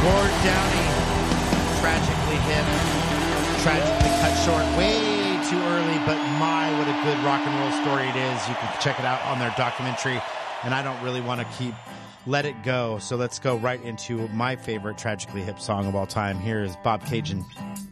Gord Downie, tragically hip, tragically cut short way too early, but my, what a good rock and roll story it is. You can check it out on their documentary, and I don't really want to let it go, so let's go right into my favorite tragically hip song of all time. Here is Bob Cajun.